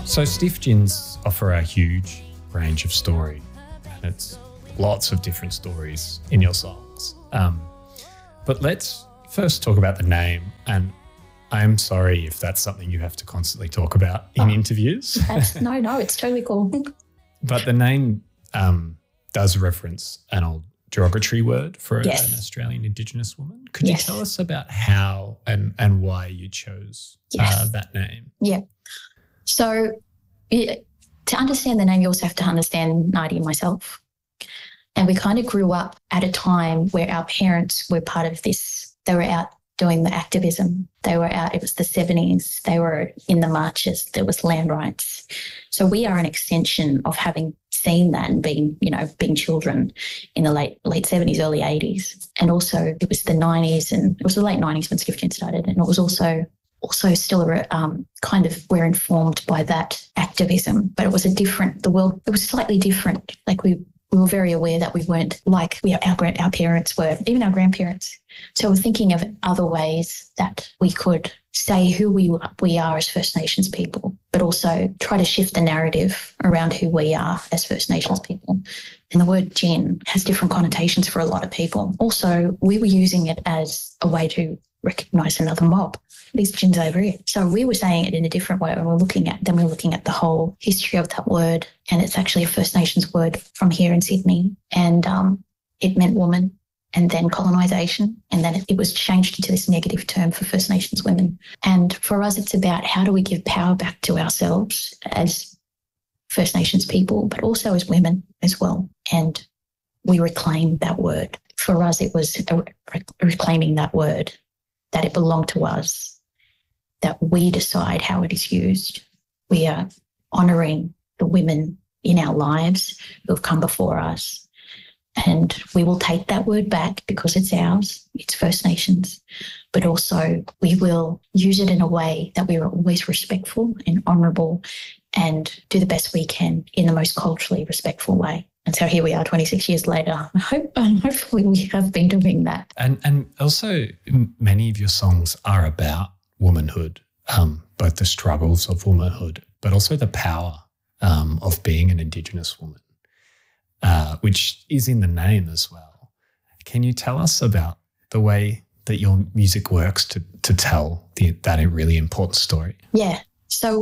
So Stiff Gins offer a huge range of story, and it's lots of different stories in your songs. But let's first talk about the name, and I'm sorry if that's something you have to constantly talk about in interviews. No, it's totally cool. But the name does reference an old derogatory word for an Australian Indigenous woman. Could you tell us about how and why you chose that name? Yeah. So to understand the name, you also have to understand Nadi and myself. And we kind of grew up at a time where our parents were part of this. They were out doing the activism. They were out, it was the 70s. They were in the marches. There was land rights. So we are an extension of having seen that and being children in the late 70s, early 80s. And also it was the 90s, and it was the late 90s when Stiff Gins started. And it was also still we're informed by that activism, but it was the world, it was slightly different. Like we were very aware that we weren't like our parents were, even our grandparents. So we're thinking of other ways that we could say who we are as First Nations people, but also try to shift the narrative around who we are as First Nations people. And the word gin has different connotations for a lot of people. Also, we were using it as a way to recognise another mob. These gins over here. So we were saying it in a different way when we're looking at the whole history of that word. And it's actually a First Nations word from here in Sydney. And it meant woman, and then colonisation. And then it was changed into this negative term for First Nations women. And for us, it's about how do we give power back to ourselves as First Nations people, but also as women as well. And we reclaim that word. For us, it was reclaiming that word, that it belonged to us, that we decide how it is used. We are honouring the women in our lives who have come before us. And we will take that word back because it's ours, it's First Nations, but also we will use it in a way that we are always respectful and honourable and do the best we can in the most culturally respectful way. And so here we are 26 years later. Hopefully we have been doing that. And also many of your songs are about womanhood, both the struggles of womanhood, but also the power of being an Indigenous woman, which is in the name as well. Can you tell us about the way that your music works to tell that a really important story? Yeah. So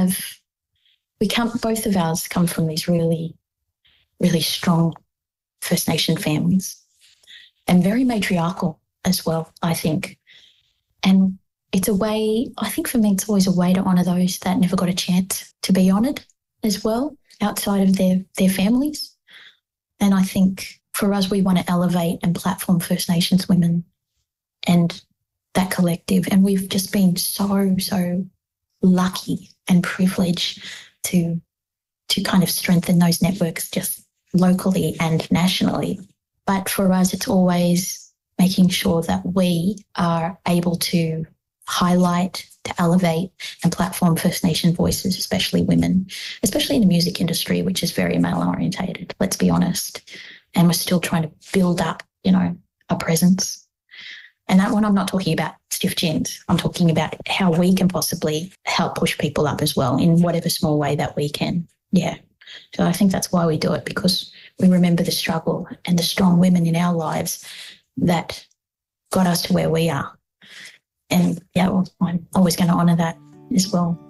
both of ours come from these really, really strong First Nation families and very matriarchal as well, I think. And it's a way, I think for me, it's always a way to honour those that never got a chance to be honoured as well outside of their families. And I think for us, we want to elevate and platform First Nations women and that collective. And we've just been so lucky and privileged to kind of strengthen those networks just locally and nationally. But for us, it's always making sure that we are able to highlight, to elevate and platform First Nation voices, especially women, especially in the music industry, which is very male-orientated, let's be honest. And we're still trying to build up, a presence. And that one, I'm not talking about Stiff Gins. I'm talking about how we can possibly help push people up as well in whatever small way that we can. Yeah. So I think that's why we do it, because we remember the struggle and the strong women in our lives that got us to where we are. And yeah, well, I'm always going to honour that as well.